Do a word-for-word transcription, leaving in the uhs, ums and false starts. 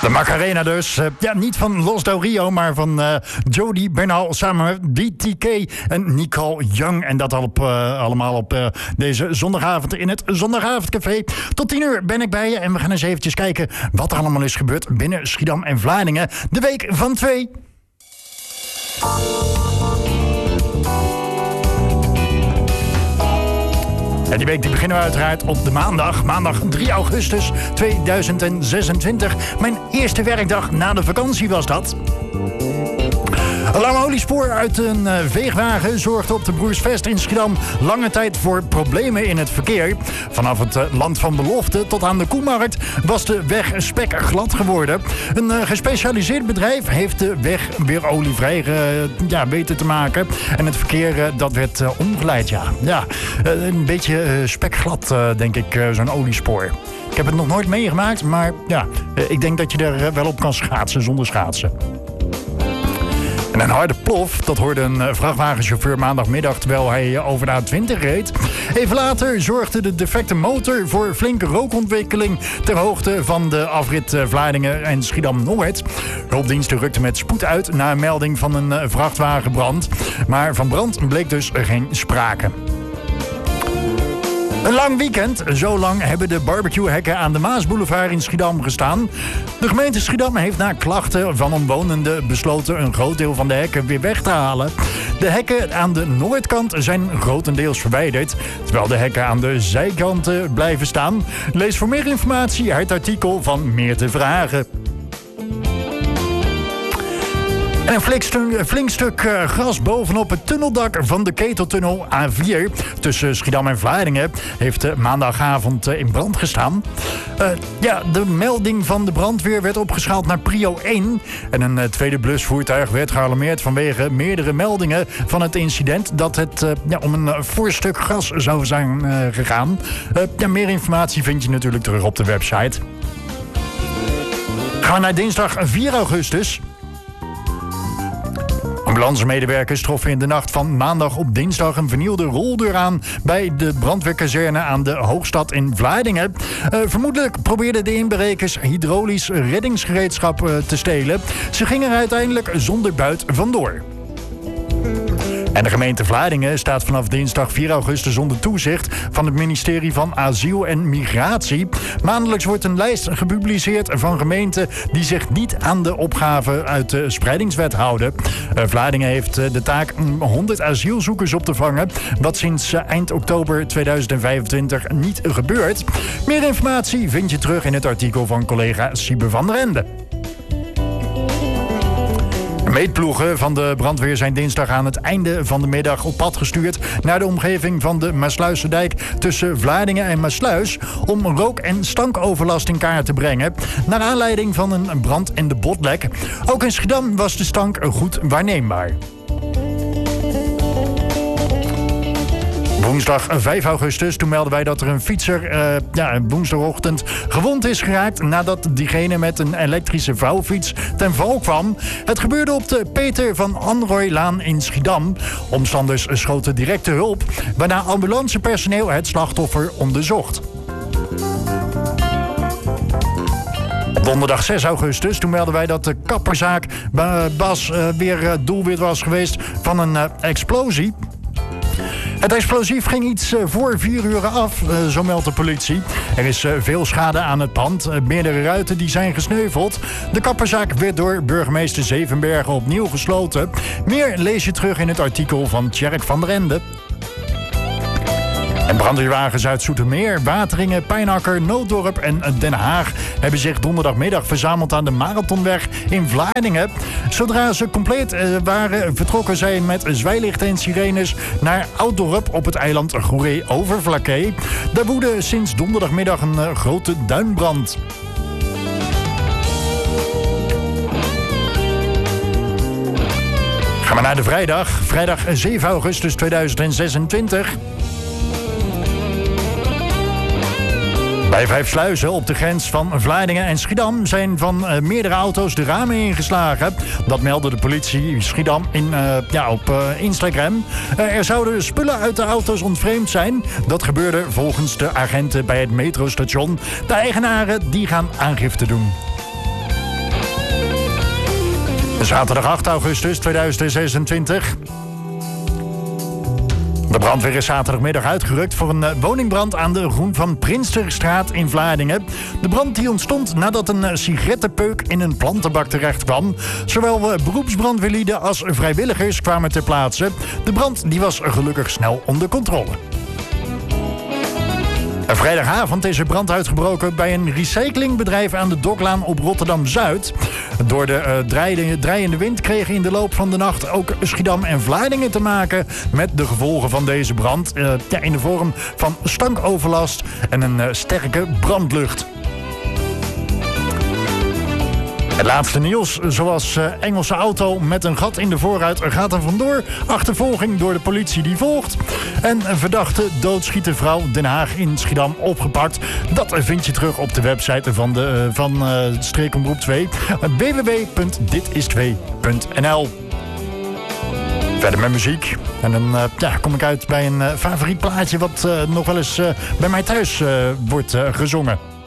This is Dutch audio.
De Macarena dus. Uh, ja, niet van Los Del Rio, maar van uh, Jody Bernal samen met B T K en Nicole Young. En dat op, uh, allemaal op uh, deze zondagavond in het Zondagavondcafé. Tot tien uur ben ik bij je en we gaan eens eventjes kijken wat er allemaal is gebeurd binnen Schiedam en Vlaardingen. De week van twee. En die week die beginnen we uiteraard op de maandag. Maandag drie augustus tweeduizend zesentwintig. Mijn eerste werkdag na de vakantie was dat. Een lang oliespoor uit een uh, veegwagen zorgde op de Broersvest in Schiedam lange tijd voor problemen in het verkeer. Vanaf het uh, land van belofte tot aan de Koemarkt was de weg spekglad geworden. Een uh, gespecialiseerd bedrijf heeft de weg weer olievrij uh, ja, weten te maken. En het verkeer uh, dat werd uh, omgeleid. Ja, ja uh, een beetje uh, spekglad uh, denk ik, uh, zo'n oliespoor. Ik heb het nog nooit meegemaakt, maar ja, uh, ik denk dat je er uh, wel op kan schaatsen zonder schaatsen. En een harde plof, dat hoorde een vrachtwagenchauffeur maandagmiddag terwijl hij over de A twintig reed. Even later zorgde de defecte motor voor flinke rookontwikkeling ter hoogte van de afrit Vlaardingen en Schiedam-Noord. Hulpdiensten rukten met spoed uit na een melding van een vrachtwagenbrand. Maar van brand bleek dus geen sprake. Een lang weekend. Zo lang hebben de barbecuehekken aan de Maasboulevard in Schiedam gestaan. De gemeente Schiedam heeft na klachten van omwonenden besloten een groot deel van de hekken weer weg te halen. De hekken aan de noordkant zijn grotendeels verwijderd, terwijl de hekken aan de zijkanten blijven staan. Lees voor meer informatie het artikel van Meer te Vragen. En een flink stuk, flink stuk uh, gras bovenop het tunneldak van de keteltunnel A vier tussen Schiedam en Vlaardingen heeft uh, maandagavond uh, in brand gestaan. Uh, ja, de melding van de brandweer werd opgeschaald naar prio één. En een uh, tweede blusvoertuig werd gealarmeerd vanwege meerdere meldingen van het incident dat het uh, ja, om een uh, voorstuk gras zou zijn uh, gegaan. Uh, ja, meer informatie vind je natuurlijk terug op de website. Gaan we naar dinsdag vier augustus. Ambulancemedewerkers troffen in de nacht van maandag op dinsdag een vernielde roldeur aan bij de brandweerkazerne aan de Hoogstad in Vlaardingen. Uh, vermoedelijk probeerden de inbrekers hydraulisch reddingsgereedschap uh, te stelen. Ze gingen er uiteindelijk zonder buit vandoor. En de gemeente Vlaardingen staat vanaf dinsdag vier augustus onder toezicht van het ministerie van Asiel en Migratie. Maandelijks wordt een lijst gepubliceerd van gemeenten die zich niet aan de opgave uit de spreidingswet houden. Uh, Vlaardingen heeft uh, de taak om honderd asielzoekers op te vangen, wat sinds uh, eind oktober tweeduizend vijfentwintig niet gebeurt. Meer informatie vind je terug in het artikel van collega Siebe van der Ende. Meetploegen van de brandweer zijn dinsdag aan het einde van de middag op pad gestuurd naar de omgeving van de Maasluiserdijk tussen Vlaardingen en Maasluis om rook- en stankoverlast in kaart te brengen naar aanleiding van een brand in de Botlek. Ook in Schiedam was de stank goed waarneembaar. Woensdag vijf augustus, toen melden wij dat er een fietser uh, ja, woensdagochtend gewond is geraakt nadat diegene met een elektrische vouwfiets ten val kwam. Het gebeurde op de Peter van Anrooylaan in Schiedam. Omstanders schoten directe hulp, waarna ambulancepersoneel het slachtoffer onderzocht. Donderdag zes augustus, toen melden wij dat de kapperzaak uh, Bas uh, weer uh, doelwit was geweest van een uh, explosie. Het explosief ging iets voor vier uur af, zo meldt de politie. Er is veel schade aan het pand. Meerdere ruiten die zijn gesneuveld. De kapperzaak werd door burgemeester Zevenbergen opnieuw gesloten. Meer lees je terug in het artikel van Tjerk van der Ende. En brandweerwagens uit Zoetermeer, Wateringen, Pijnakker, Nooddorp en Den Haag hebben zich donderdagmiddag verzameld aan de Marathonweg in Vlaardingen. Zodra ze compleet uh, waren, vertrokken zij met zwaailichten en sirenes naar Ouddorp op het eiland Goeree-Overflakkee. Daar woedde sinds donderdagmiddag een uh, grote duinbrand. Gaan we naar de vrijdag. Vrijdag zeven augustus tweeduizend zesentwintig. Bij Vijfsluizen op de grens van Vlaardingen en Schiedam zijn van uh, meerdere auto's de ramen ingeslagen. Dat meldde de politie Schiedam in, uh, ja, op uh, Instagram. Uh, er zouden spullen uit de auto's ontvreemd zijn. Dat gebeurde volgens de agenten bij het metrostation. De eigenaren die gaan aangifte doen. Zaterdag acht augustus tweeduizend zesentwintig. De brandweer is zaterdagmiddag uitgerukt voor een woningbrand aan de Groen van Prinsterstraat in Vlaardingen. De brand die ontstond nadat een sigarettenpeuk in een plantenbak terecht kwam. Zowel beroepsbrandweerlieden als vrijwilligers kwamen ter plaatse. De brand die was gelukkig snel onder controle. Vrijdagavond is er brand uitgebroken bij een recyclingbedrijf aan de Doklaan op Rotterdam-Zuid. Door de uh, draaiende, draaiende wind kregen in de loop van de nacht ook Schiedam en Vlaardingen te maken met de gevolgen van deze brand. Uh, ja, in de vorm van stankoverlast en een uh, sterke brandlucht. Het laatste nieuws, zoals uh, Engelse auto met een gat in de voorruit gaat er vandoor. Achtervolging door de politie die volgt. En een verdachte doodschieten vrouw Den Haag in Schiedam opgepakt. Dat vind je terug op de website van, de, uh, van uh, Streekomroep twee. w w w punt dit is twee punt n l. Verder met muziek. En dan uh, ja, kom ik uit bij een uh, favoriet plaatje wat uh, nog wel eens uh, bij mij thuis uh, wordt uh, gezongen.